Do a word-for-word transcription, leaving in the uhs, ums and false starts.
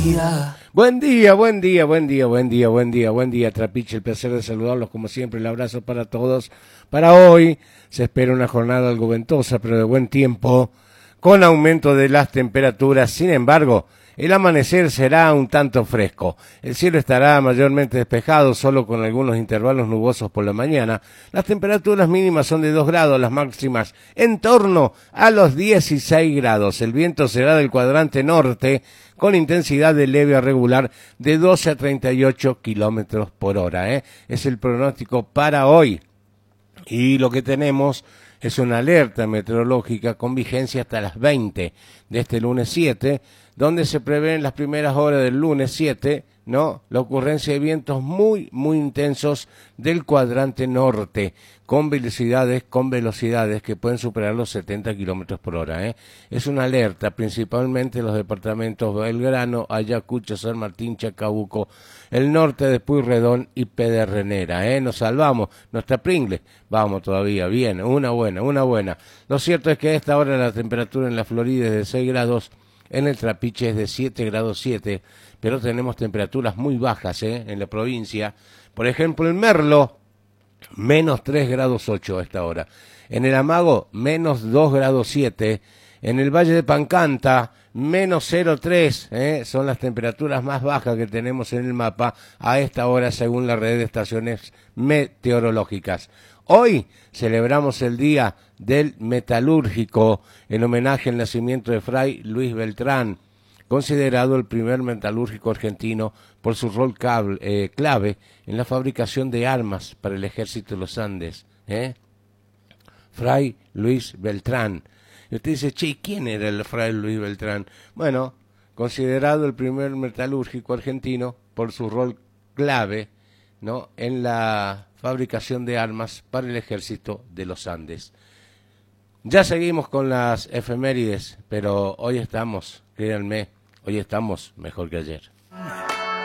día. Buen día, buen día, buen día, buen día, buen día, buen día, Trapiche, el placer de saludarlos como siempre, el abrazo para todos. Para hoy se espera una jornada algo ventosa, pero de buen tiempo, con aumento de las temperaturas. Sin embargo, el amanecer será un tanto fresco. El cielo estará mayormente despejado, solo con algunos intervalos nubosos por la mañana. Las temperaturas mínimas son de dos grados, las máximas en torno a los dieciséis grados. El viento será del cuadrante norte, con intensidad de leve a regular de doce a treinta y ocho kilómetros por hora. ¿eh? Es el pronóstico para hoy. Y lo que tenemos es una alerta meteorológica con vigencia hasta las veinte de este lunes siete, donde se prevé en las primeras horas del lunes siete, ¿no?, la ocurrencia de vientos muy, muy intensos del cuadrante norte, con velocidades, con velocidades que pueden superar los setenta kilómetros por hora, ¿eh? Es una alerta, principalmente en los departamentos Belgrano, Ayacucho, San Martín, Chacabuco, el norte de Pueyrredón y Pedernera, ¿eh? Nos salvamos, nuestra Pringle, vamos todavía, bien, una buena, una buena. Lo cierto es que a esta hora la temperatura en la Florida es de seis grados, en el Trapiche es de siete grados siete, pero tenemos temperaturas muy bajas ¿eh? en la provincia. Por ejemplo, en Merlo, menos tres grados ocho a esta hora. En el Amago, menos dos grados siete. En el Valle de Pancanta, menos cero coma tres. ¿eh? Son las temperaturas más bajas que tenemos en el mapa a esta hora, según la red de estaciones meteorológicas. Hoy celebramos el Día del Metalúrgico en homenaje al nacimiento de Fray Luis Beltrán, considerado el primer metalúrgico argentino por su rol cable, eh, clave en la fabricación de armas para el ejército de los Andes. ¿eh? Fray Luis Beltrán. Y usted dice, che, ¿quién era el Fray Luis Beltrán? Bueno, considerado el primer metalúrgico argentino por su rol clave, ¿no?, en la fabricación de armas para el ejército de los Andes. Ya seguimos con las efemérides, pero hoy estamos, créanme, hoy estamos mejor que ayer.